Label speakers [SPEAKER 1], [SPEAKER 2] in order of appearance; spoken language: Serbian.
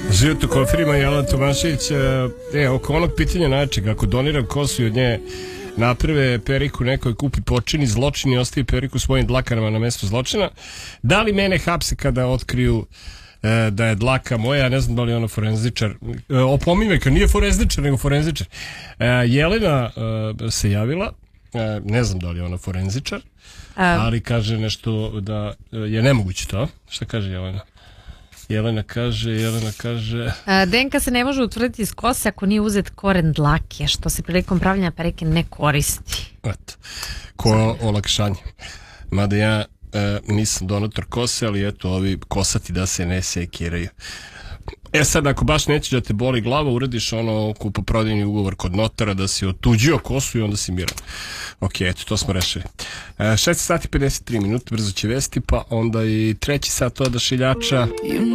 [SPEAKER 1] Život u kofirima, Jelena Tomašević. Oko onog pitanja načeg, ako doniram kosu i od nje naprave periku, nekoj kupi, počini zločin i ostavi periku svojim dlakanama na mesto zločina, da li mene hapse kada otkriju da je dlaka moja? Ne znam da li je ono forenzičar. Opominje kad nije forenzičar nego forenzičar. Jelena se javila, ne znam da li je ona forenzičar, ali kaže nešto da je nemoguće to. Šta kaže Jelena? Jelena kaže...
[SPEAKER 2] DNK se ne može utvrditi iz kose ako nije uzet koren dlake, što se prilikom pravljenja perike ne koristi.
[SPEAKER 1] Eto, ko olakšanje. Mada ja nisam donator kose, ali eto, ovi kosati da se ne sekiraju. Sad, ako baš neće da te boli glava, uradiš ono kupoprodajni ugovor kod notara da si otuđio kosu i onda si miran. Ok, eto, to smo rešili. 6 sati 53 minuta, brzo će vesti, pa onda i treći sat odašiljača.